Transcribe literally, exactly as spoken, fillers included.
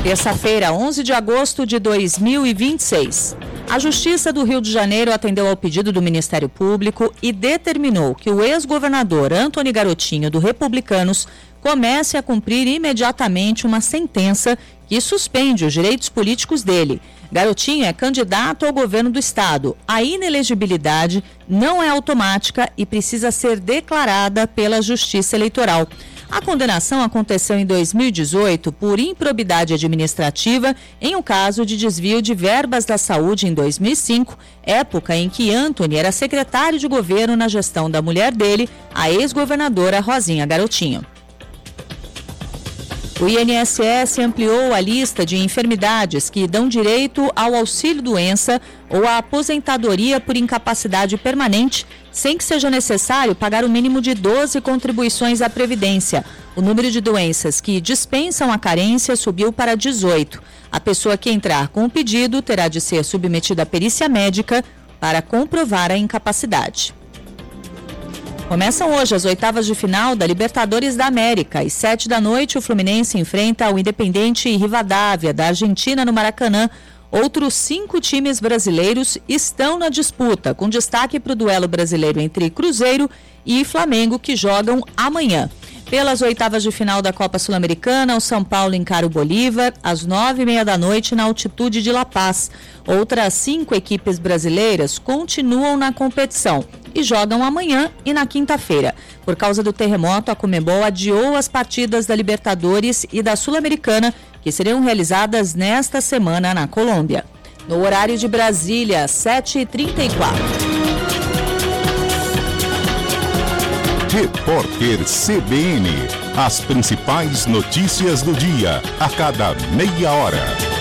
Terça-feira, onze de agosto de dois mil e vinte e seis. A Justiça do Rio de Janeiro atendeu ao pedido do Ministério Público e determinou que o ex-governador Antony Garotinho, do Republicanos, comece a cumprir imediatamente uma sentença que suspende os direitos políticos dele. Garotinho é candidato ao governo do estado. A inelegibilidade não é automática e precisa ser declarada pela Justiça Eleitoral. A condenação aconteceu em dois mil e dezoito por improbidade administrativa em um caso de desvio de verbas da saúde em dois mil e cinco, época em que Antony era secretário de governo na gestão da mulher dele, a ex-governadora Rosinha Garotinho. O I N S S ampliou a lista de enfermidades que dão direito ao auxílio-doença ou à aposentadoria por incapacidade permanente, sem que seja necessário pagar o mínimo de doze contribuições à Previdência. O número de doenças que dispensam a carência subiu para dezoito. A pessoa que entrar com o pedido terá de ser submetida à perícia médica para comprovar a incapacidade. Começam hoje as oitavas de final da Libertadores da América. Às sete da noite, o Fluminense enfrenta o Independiente Rivadavia, da Argentina, no Maracanã. Outros cinco times brasileiros estão na disputa, com destaque para o duelo brasileiro entre Cruzeiro e Flamengo, que jogam amanhã. Pelas oitavas de final da Copa Sul-Americana, o São Paulo encara o Bolívar às nove e meia da noite na altitude de La Paz. Outras cinco equipes brasileiras continuam na competição e jogam amanhã e na quinta-feira. Por causa do terremoto, a Conmebol adiou as partidas da Libertadores e da Sul-Americana, que seriam realizadas nesta semana na Colômbia. No horário de Brasília, sete e trinta e quatro. Repórter C B N. As principais notícias do dia, a cada meia hora.